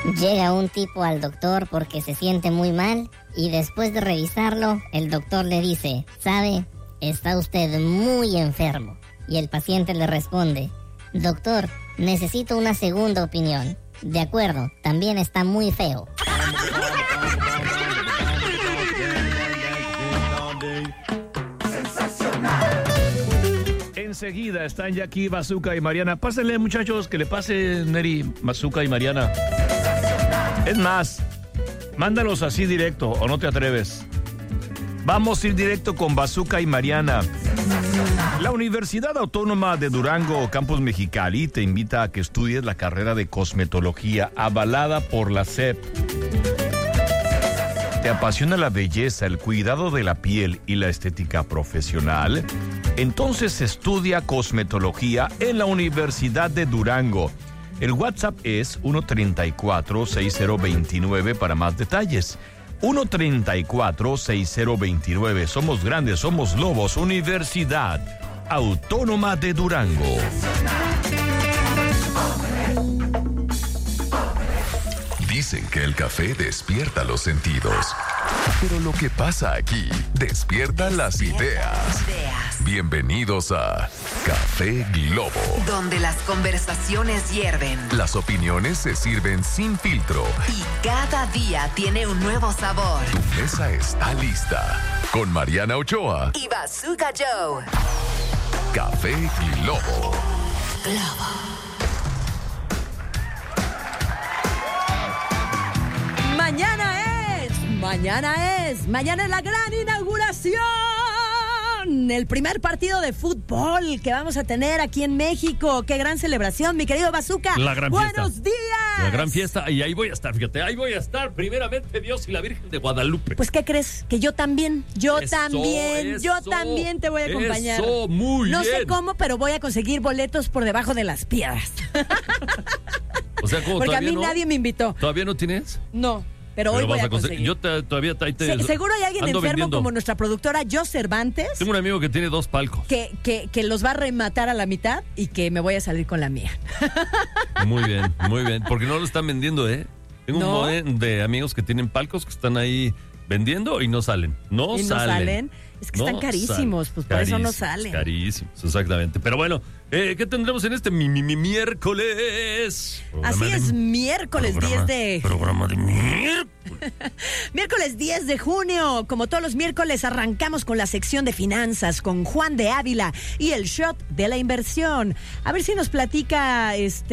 Llega un tipo al doctor porque se siente muy mal y después de revisarlo, el doctor le dice, ¿sabe? Está usted muy enfermo. Y el paciente le responde, doctor, necesito una segunda opinión. De acuerdo, también está muy feo. Enseguida están ya aquí Bazooka y Mariana. Pásenle, muchachos, que le pase Neri, Bazooka y Mariana. Es más, mándalos así directo o no te atreves. Vamos a ir directo con Bazooka y Mariana. La Universidad Autónoma de Durango, Campus Mexicali, te invita a que estudies la carrera de cosmetología avalada por la SEP. ¿Te apasiona la belleza, el cuidado de la piel y la estética profesional? Entonces estudia cosmetología en la Universidad de Durango. El WhatsApp es 134-6029 para más detalles. 134-6029. Somos grandes, somos lobos. Universidad Autónoma de Durango. Dicen que el café despierta los sentidos, pero lo que pasa aquí despierta las ideas. Bienvenidos a Café Globo, donde las conversaciones hierven, las opiniones se sirven sin filtro y cada día tiene un nuevo sabor. Tu mesa está lista con Mariana Ochoa y Bazooka Joe. Café Globo. Mañana es la gran inauguración, el primer partido de fútbol que vamos a tener aquí en México. Qué gran celebración, mi querido Bazooka. La gran fiesta. Buenos días. La gran fiesta, y ahí voy a estar, fíjate, ahí voy a estar, primeramente Dios y la Virgen de Guadalupe. Pues, ¿qué crees? Que yo también te voy a acompañar. Eso, muy bien. No sé cómo, pero voy a conseguir boletos por debajo de las piedras. O sea, ¿cómo? Porque a mí no? nadie me invitó. ¿Todavía no tienes? No. Pero hoy voy a conseguir. Yo todavía seguro hay alguien enfermo vendiendo. como nuestra productora Jo Cervantes. Tengo un amigo que tiene 2 palcos. Que los va a rematar a la mitad y que me voy a salir con la mía. Muy bien, muy bien. Porque no lo están vendiendo, ¿eh? Tengo un montón de amigos que tienen palcos que están ahí vendiendo y no salen. No salen. Es que están carísimos, pues por eso no salen. Carísimos, exactamente. Pero bueno, ¿qué tendremos en este miércoles? Así es, miércoles 10 de... Programa de miércoles. Miércoles 10 de junio. Como todos los miércoles, arrancamos con la sección de finanzas con Juan de Ávila y el shot de la inversión. A ver si nos platica,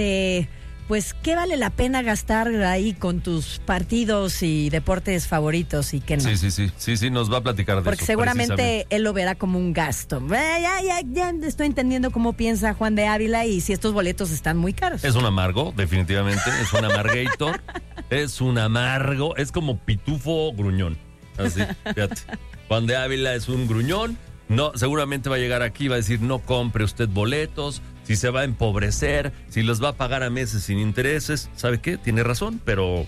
pues, ¿qué vale la pena gastar ahí con tus partidos y deportes favoritos y qué no? Sí, nos va a platicar de eso. Porque seguramente él lo verá como un gasto. Ya estoy entendiendo cómo piensa Juan de Ávila y si estos boletos están muy caros. Es un amargo, definitivamente. Es un amargator. Es un amargo. Es como pitufo gruñón. Así, fíjate. Juan de Ávila es un gruñón. No, seguramente va a llegar aquí y va a decir, no compre usted boletos, si se va a empobrecer, si los va a pagar a meses sin intereses. ¿Sabe qué? Tiene razón, pero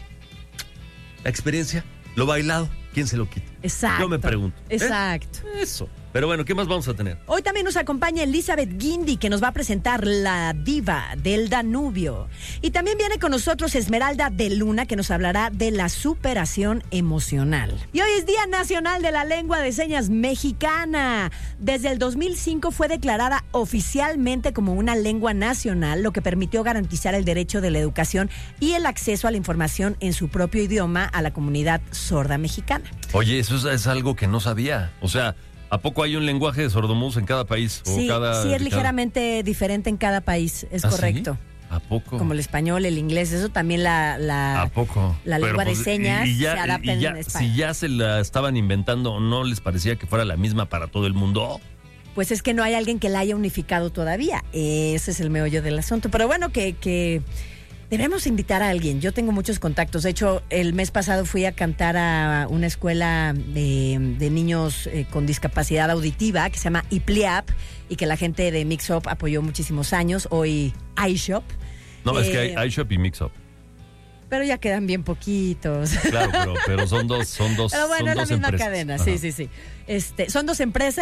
la experiencia, lo bailado, ¿quién se lo quita? Exacto. Yo me pregunto. Exacto. Eso. Pero bueno, ¿qué más vamos a tener? Hoy también nos acompaña Elizabeth Guindy, que nos va a presentar La Diva del Danubio. Y también viene con nosotros Esmeralda de Luna, que nos hablará de la superación emocional. Y hoy es Día Nacional de la Lengua de Señas Mexicana. Desde el 2005 fue declarada oficialmente como una lengua nacional, lo que permitió garantizar el derecho de la educación y el acceso a la información en su propio idioma a la comunidad sorda mexicana. Oye, eso es algo que no sabía. O sea, ¿a poco hay un lenguaje de sordomudos en cada país? Sí, es ligeramente diferente en cada país, es correcto. ¿Sí? ¿A poco? Como el español, el inglés, eso también ¿A poco? La lengua de señas se adapta en España. Si ya se la estaban inventando, ¿no les parecía que fuera la misma para todo el mundo? Pues es que no hay alguien que la haya unificado todavía. Ese es el meollo del asunto. Pero bueno, que debemos invitar a alguien. Yo tengo muchos contactos. De hecho, el mes pasado fui a cantar a una escuela de niños con discapacidad auditiva que se llama IPLIAP y que la gente de Mix Up apoyó muchísimos años. Hoy iShop. No, es que hay iShop y Mix Up. Pero ya quedan bien poquitos. Claro, pero son dos. Pero bueno, es la misma cadena. Ajá. Sí. Son dos empresas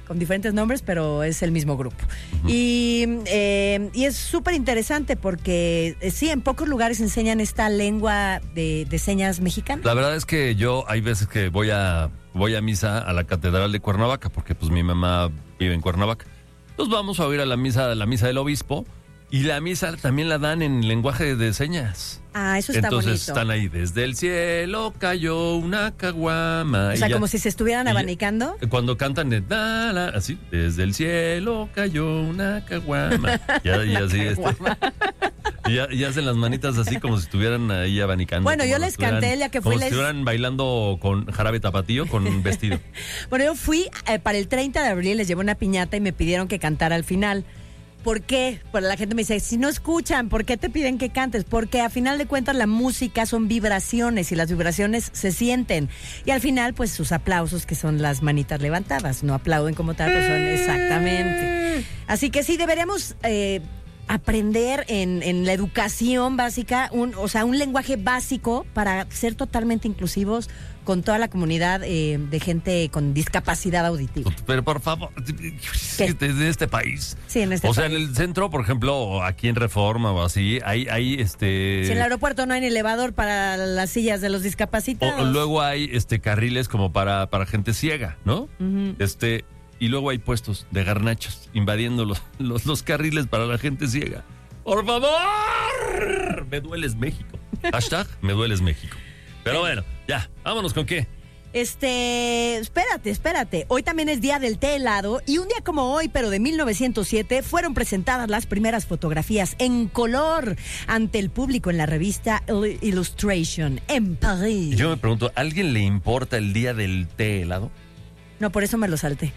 con diferentes nombres, pero es el mismo grupo. Y es súper interesante porque sí, en pocos lugares enseñan esta lengua de señas mexicana. La verdad es que yo hay veces que voy a misa a la Catedral de Cuernavaca, porque pues mi mamá vive en Cuernavaca. Entonces vamos a oír a la misa del obispo, y la misa también la dan en lenguaje de señas. Ah, eso está Entonces bonito. están ahí, desde el cielo cayó una caguama. O sea, como si se estuvieran abanicando. Cuando cantan de así, desde el cielo cayó una caguama. Y así, y hacen las manitas así como si estuvieran ahí abanicando. Bueno, yo les canté ya que fui. Como si estuvieran bailando con jarabe tapatío con un vestido. Bueno, yo fui para el 30 de abril, les llevé una piñata y me pidieron que cantara al final. ¿Por qué? Pues la gente me dice, si no escuchan, ¿por qué te piden que cantes? Porque a final de cuentas la música son vibraciones y las vibraciones se sienten. Y al final, pues sus aplausos, que son las manitas levantadas, no aplauden como tal, pero son exactamente. Así que sí, deberíamos aprender en la educación básica, un lenguaje básico para ser totalmente inclusivos con toda la comunidad de gente con discapacidad auditiva. Pero por favor, desde este país. Sí, en este país. O sea, en el centro, por ejemplo, aquí en Reforma o así, hay Si en el aeropuerto no hay elevador para las sillas de los discapacitados. O luego hay carriles como para gente ciega, ¿no? Uh-huh. Y luego hay puestos de garnachas invadiendo los carriles para la gente ciega. ¡Por favor! Me dueles México. Hashtag me dueles México. Pero bueno, ya, vámonos con qué. Espérate. Hoy también es día del té helado y un día como hoy, pero de 1907, fueron presentadas las primeras fotografías en color ante el público en la revista Illustration en París. Y yo me pregunto, ¿a alguien le importa el día del té helado? No, por eso me lo salté.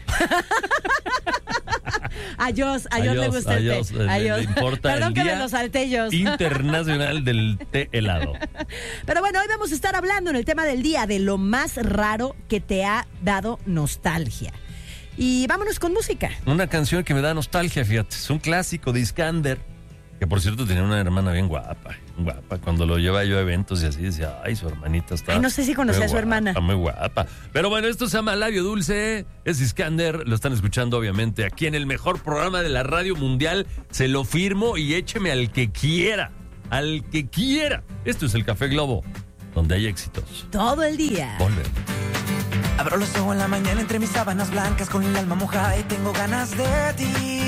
A Jos le gusta el té. Le importa. Perdón el que día me lo salté, Jos. Internacional del té helado. Pero bueno, hoy vamos a estar hablando en el tema del día de lo más raro que te ha dado nostalgia. Y vámonos con música. Una canción que me da nostalgia, fíjate. Es un clásico de Iskander, que por cierto tenía una hermana bien guapa. Cuando lo lleva yo a eventos y así decía, ay, su hermanita está. Ay, no sé si conocía a su hermana. Muy guapa. Pero bueno, esto se llama Labio Dulce, es Iskander, lo están escuchando obviamente aquí en el mejor programa de la radio mundial. Se lo firmo y écheme al que quiera. Al que quiera. Esto es el Café Globo, donde hay éxitos. Todo el día. Volve. Abro los ojos en la mañana entre mis sábanas blancas con el alma mojada y tengo ganas de ti.